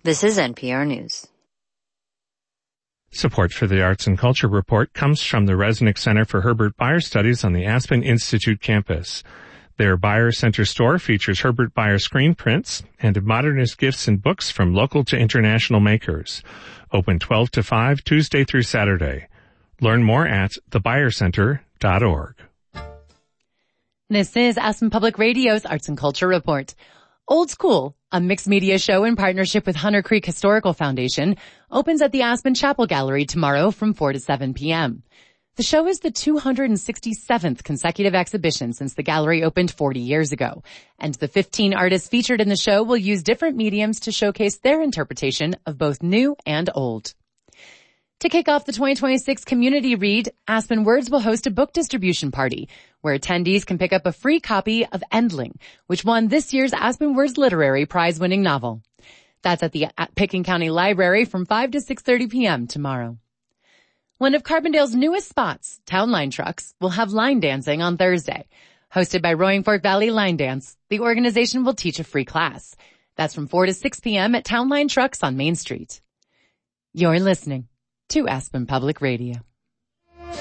This is NPR News. Support for the Arts and Culture Report comes from the Resnick Center for Herbert Bayer Studies on the Aspen Institute campus. Their Bayer Center store features Herbert Bayer screen prints and modernist gifts and books from local to international makers. Open 12 to 5 Tuesday through Saturday. Learn more at thebuyercenter.org. This is Aspen Public Radio's Arts and Culture Report. Old School, a mixed media show in partnership with Hunter Creek Historical Foundation, opens at the Aspen Chapel Gallery tomorrow from 4 to 7 p.m. The show is the 267th consecutive exhibition since the gallery opened 40 years ago, and the 15 artists featured in the show will use different mediums to showcase their interpretation of both new and old. To kick off the 2026 Community Read, Aspen Words will host a book distribution party where attendees can pick up a free copy of Endling, which won this year's Aspen Words Literary Prize-winning novel. That's at the Pitkin County Library from 5 to 6:30 p.m. tomorrow. One of Carbondale's newest spots, Town Line Trucks, will have line dancing on Thursday. Hosted by Roaring Fork Valley Line Dance, the organization will teach a free class. That's from 4 to 6 p.m. at Town Line Trucks on Main Street. You're listening to Aspen Public Radio.